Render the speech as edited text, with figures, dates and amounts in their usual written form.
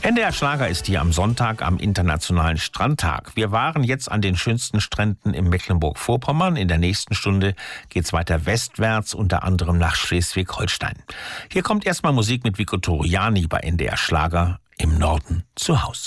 NDR Schlager ist hier am Sonntag am Internationalen Strandtag. Wir waren jetzt an den schönsten Stränden in Mecklenburg-Vorpommern. In der nächsten Stunde geht's weiter westwärts, unter anderem nach Schleswig-Holstein. Hier kommt erstmal Musik mit Vico Toriani bei NDR Schlager im Norden zu Haus.